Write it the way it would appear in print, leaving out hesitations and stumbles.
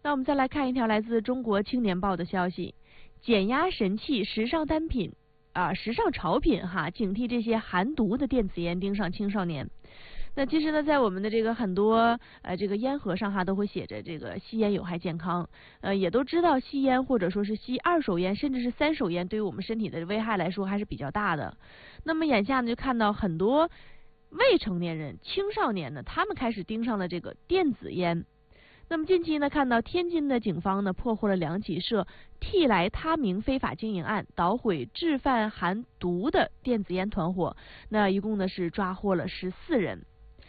那我们再来看一条来自中国青年报的消息：减压神器、时尚单品时尚潮品警惕这些含毒的电子烟盯上青少年。那其实呢，在我们的这个很多这个烟盒上都会写着这个吸烟有害健康，也都知道吸烟或者说是吸二手烟甚至是三手烟对于我们身体的危害来说还是比较大的。那么眼下呢，就看到很多未成年人、青少年呢，他们开始盯上了这个电子烟。那么近期呢，看到天津的警方呢破获了2起涉替来他名非法经营案，捣毁制贩含毒的电子烟团伙，那一共呢是抓获了14人。